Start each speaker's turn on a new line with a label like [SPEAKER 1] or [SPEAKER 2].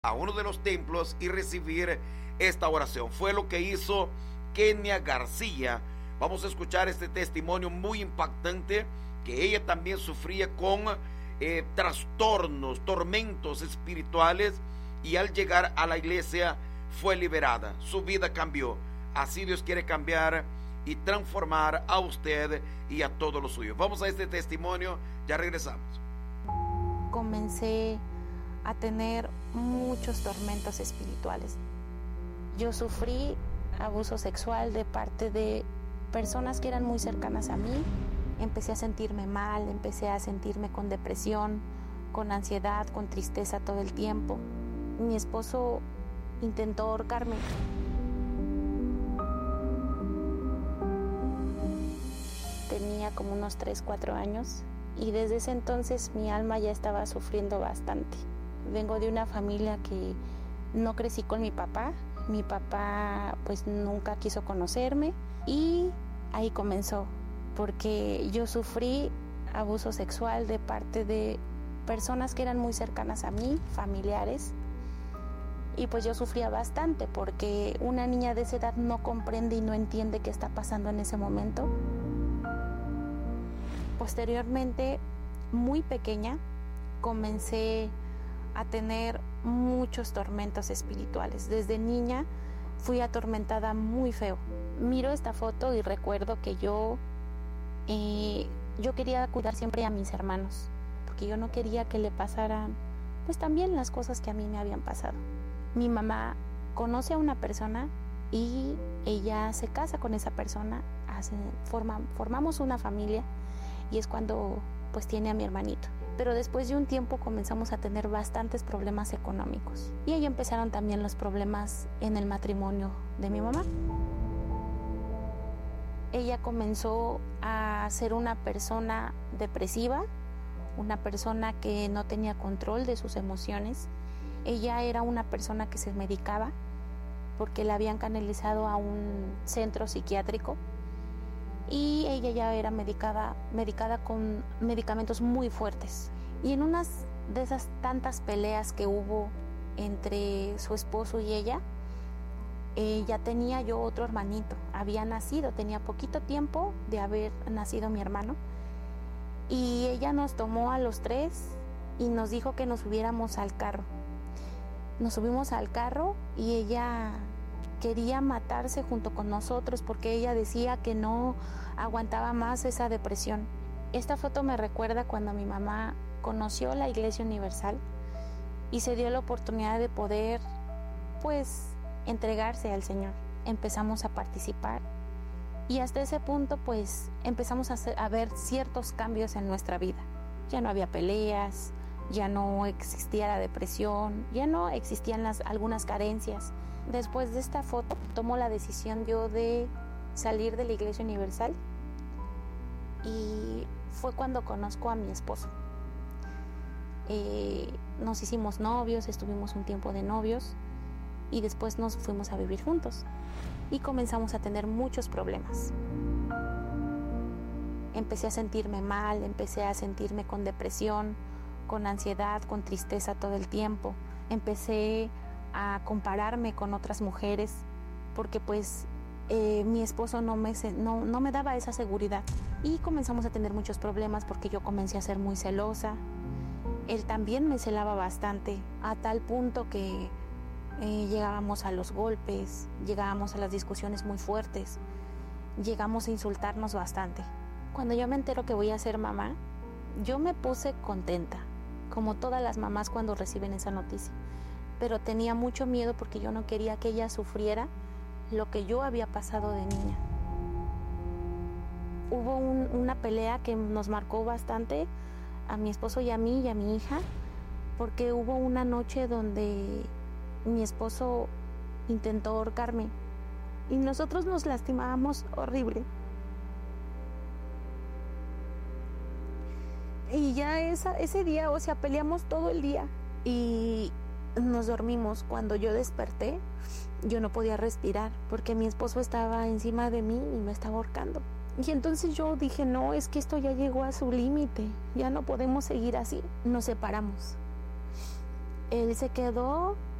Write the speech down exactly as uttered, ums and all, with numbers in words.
[SPEAKER 1] a uno de los templos y recibir esta oración. Fue lo que hizo Kenia García. Vamos a escuchar este testimonio muy impactante, que ella también sufría con eh, trastornos, tormentos espirituales, y al llegar a la iglesia fue liberada. Su vida cambió. Así Dios quiere cambiar y transformar a usted y a todos los suyos. Vamos a este testimonio, ya regresamos.
[SPEAKER 2] Comencé a tener muchos tormentos espirituales. Yo sufrí abuso sexual de parte de personas que eran muy cercanas a mí. Empecé a sentirme mal, empecé a sentirme con depresión, con ansiedad, con tristeza todo el tiempo. Mi esposo intentó ahorcarme. Tenía como unos tres, cuatro años y desde ese entonces mi alma ya estaba sufriendo bastante. Vengo de una familia que no crecí con mi papá. Mi papá pues nunca quiso conocerme y ahí comenzó, porque yo sufrí abuso sexual de parte de personas que eran muy cercanas a mí, familiares, y pues yo sufría bastante porque una niña de esa edad no comprende y no entiende qué está pasando en ese momento. Posteriormente, muy pequeña, comencé a tener muchos tormentos espirituales. Desde niña fui atormentada muy feo. Miro esta foto y recuerdo que yo, eh, yo quería cuidar siempre a mis hermanos, porque yo no quería que le pasaran pues también las cosas que a mí me habían pasado. Mi mamá conoce a una persona y ella se casa con esa persona, hace, forma, formamos una familia y es cuando pues tiene a mi hermanito. Pero después de un tiempo comenzamos a tener bastantes problemas económicos y ahí empezaron también los problemas en el matrimonio de mi mamá. Ella comenzó a ser una persona depresiva, una persona que no tenía control de sus emociones. Ella era una persona que se medicaba porque la habían canalizado a un centro psiquiátrico y ella ya era medicada, medicada con medicamentos muy fuertes. Y en unas de esas tantas peleas que hubo entre su esposo y ella, eh, ya tenía yo otro hermanito, había nacido, tenía poquito tiempo de haber nacido mi hermano, y ella nos tomó a los tres y nos dijo que nos subiéramos al carro. Nos subimos al carro y ella quería matarse junto con nosotros porque ella decía que no aguantaba más esa depresión. Esta foto me recuerda cuando mi mamá conoció la Iglesia Universal y se dio la oportunidad de poder, pues, entregarse al Señor. Empezamos a participar y hasta ese punto, pues, empezamos a, hacer, a ver ciertos cambios en nuestra vida. Ya no había peleas, ya no existía la depresión, ya no existían las, algunas carencias. Después de esta foto, tomo la decisión yo de salir de la Iglesia Universal y fue cuando conozco a mi esposo. Eh, nos hicimos novios, estuvimos un tiempo de novios y después nos fuimos a vivir juntos y comenzamos a tener muchos problemas. Empecé a sentirme mal, empecé a sentirme con depresión, con ansiedad, con tristeza todo el tiempo. Empecé a compararme con otras mujeres porque pues eh, mi esposo no me, no, no me daba esa seguridad y comenzamos a tener muchos problemas porque yo comencé a ser muy celosa. Él también me celaba bastante, a tal punto que eh, llegábamos a los golpes, llegábamos a las discusiones muy fuertes, llegamos a insultarnos bastante. Cuando yo me entero que voy a ser mamá, yo me puse contenta, como todas las mamás cuando reciben esa noticia, pero tenía mucho miedo porque yo no quería que ella sufriera lo que yo había pasado de niña. Hubo un, una pelea que nos marcó bastante a mi esposo y a mí y a mi hija, porque hubo una noche donde mi esposo intentó ahorcarme y nosotros nos lastimábamos horrible. Y ya esa, ese día, o sea, peleamos todo el día y nos dormimos. Cuando yo desperté, yo no podía respirar porque mi esposo estaba encima de mí y me estaba ahorcando. Y entonces yo dije, no, es que esto ya llegó a su límite, ya no podemos seguir así. Nos separamos. Él se quedó